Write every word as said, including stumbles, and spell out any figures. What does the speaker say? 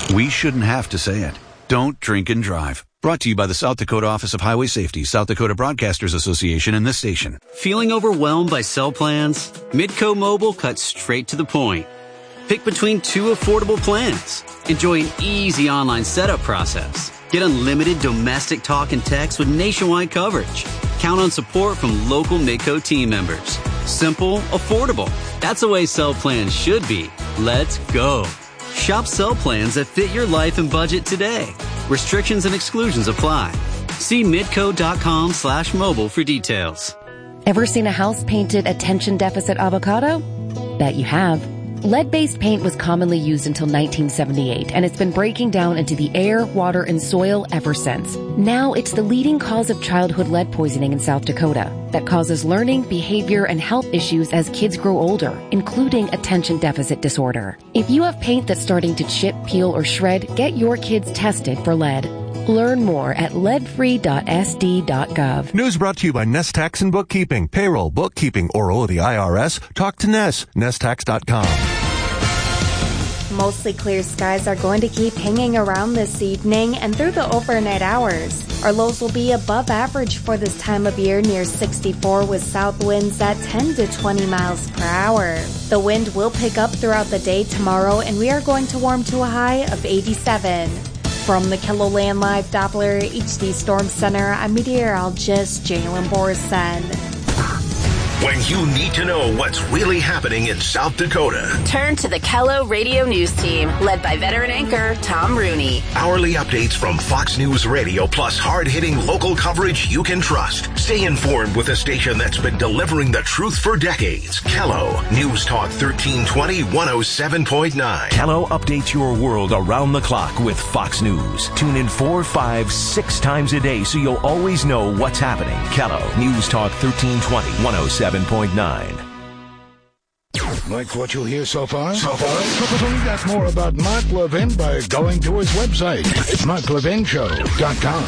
We shouldn't have to say it. Don't drink and drive. Brought to you by the South Dakota Office of Highway Safety, South Dakota Broadcasters Association, and this station. Feeling overwhelmed by cell plans? Midco Mobile cuts straight to the point. Pick between two affordable plans. Enjoy an easy online setup process. Get unlimited domestic talk and text with nationwide coverage. Count on support from local Midco team members. Simple, affordable. That's the way cell plans should be. Let's go. Shop cell plans that fit your life and budget today. Restrictions and exclusions apply. See midco.com slash mobile for details. Ever seen a house painted attention deficit avocado? Bet you have. Lead-based paint was commonly used until nineteen seventy-eight, and it's been breaking down into the air, water, and soil ever since. Now it's the leading cause of childhood lead poisoning in South Dakota that causes learning, behavior, and health issues as kids grow older, including attention deficit disorder. If you have paint that's starting to chip, peel, or shred, get your kids tested for lead. Learn more at lead free dot s d dot gov. News brought to you by Nest Tax and Bookkeeping. Payroll, bookkeeping, or owe the I R S? Talk to Ness. nest tax dot com. Mostly clear skies are going to keep hanging around this evening and through the overnight hours. Our lows will be above average for this time of year, near sixty-four, with south winds at ten to twenty miles per hour. The wind will pick up throughout the day tomorrow, and we are going to warm to a high of eighty-seven. From the KELOLAND Live Doppler H D Storm Center, I'm meteorologist Jalen Borson. When you need to know what's really happening in South Dakota, turn to the Kello Radio News Team, led by veteran anchor Tom Rooney. Hourly updates from Fox News Radio, plus hard-hitting local coverage you can trust. Stay informed with a station that's been delivering the truth for decades. Kello News Talk thirteen twenty, one oh seven point nine. Kello updates your world around the clock with Fox News. Tune in four, five, six times a day so you'll always know what's happening. Kello News Talk thirteen twenty, one oh seven point nine. Like what you hear so far? So far? Find out more about Mark Levin by going to his website, mark levin show dot com.